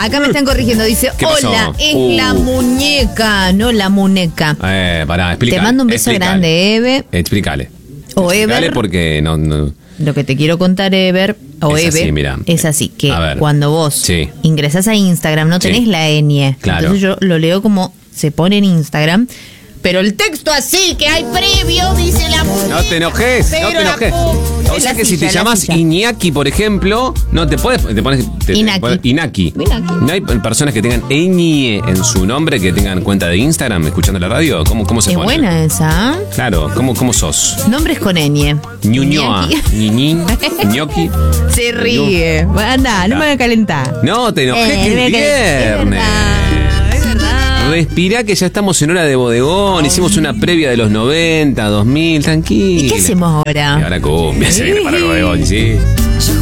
Acá me están corrigiendo. Dice, ¿Qué pasó? hola, es la muñeca, no la muñeca. Pará, explícale. Te mando un beso grande, Eve. Explícale. O Explícale Ever. porque no. Lo que te quiero contar, Ever, o Es Eve, así, mirá. es así, que A ver. cuando vos Sí. ingresás a Instagram no tenés Sí. la ñ. Claro. Entonces yo lo leo como se pone en Instagram, pero el texto así que hay previo dice la muñeca. No te enojes, no te Pero la enojes. puta. O Es sea la que si silla, te la llamas silla. Iñaki, por ejemplo, no te pones. Inaki. Inaki. Inaki. ¿No hay personas que tengan ñ en su nombre que tengan cuenta de Instagram escuchando la radio? ¿Cómo se Es pone? buena esa. Claro, ¿cómo sos? Nombres con ñ. Ñuñoa, Iñaki. Ñiñín, Ñoqui. Se ríe. Anda, no me voy a calentar. No, te enojé que es me calenté. viernes. Es verdad. Respirá que ya estamos en hora de bodegón. Hicimos una previa de los 90, 2000, tranquilo. ¿Y qué hacemos ahora? Y ahora cumbia, se viene para el bodegón, sí.